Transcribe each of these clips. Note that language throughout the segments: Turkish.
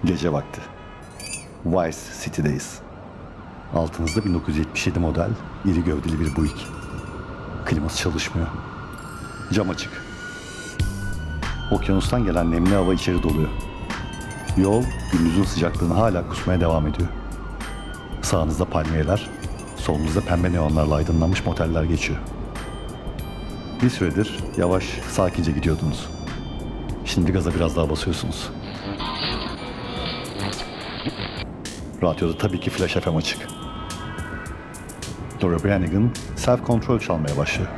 Gece vakti. Vice City'deyiz. Altınızda 1977 model iri gövdeli bir Buick. Kliması çalışmıyor. Cam açık. Okyanustan gelen nemli hava içeri doluyor. Yol gündüzün sıcaklığını hala kusmaya devam ediyor. Sağınızda palmiyeler, solunuzda pembe neonlarla aydınlanmış moteller geçiyor. Bir süredir yavaş, sakince gidiyordunuz. Şimdi gaza biraz daha basıyorsunuz. Radyoda tabii ki Flash FM açık. Laura Branigan Self Control çalmaya başlıyor.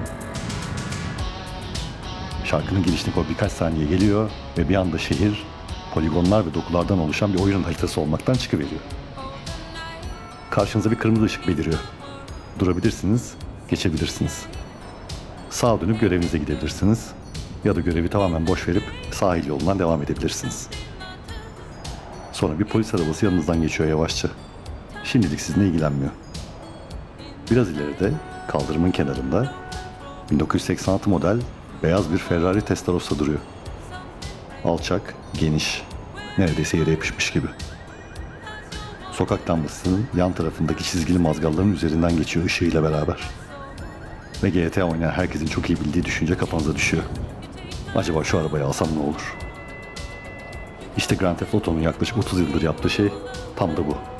Şarkının girişine o birkaç saniye geliyor ve bir anda şehir poligonlar ve dokulardan oluşan bir oyun haritası olmaktan çıkıveriyor. Karşınıza bir kırmızı ışık beliriyor. Durabilirsiniz, geçebilirsiniz. Sağa dönüp görevinize gidebilirsiniz ya da görevi tamamen boş verip sahil yolundan devam edebilirsiniz. Sonra bir polis arabası yanınızdan geçiyor yavaşça. Şimdilik sizinle ilgilenmiyor. Biraz ileride, kaldırımın kenarında 1986 model beyaz bir Ferrari Testarossa duruyor. Alçak, geniş, neredeyse yere yapışmış gibi. Sokak lambasının yan tarafındaki çizgili mazgalların üzerinden geçiyor ışığıyla beraber. Ve GTA oynayan herkesin çok iyi bildiği düşünce kafanıza düşüyor. Acaba şu arabayı alsam ne olur? İşte Grand Theft Auto'nun yaklaşık 30 yıldır yaptığı şey tam da bu.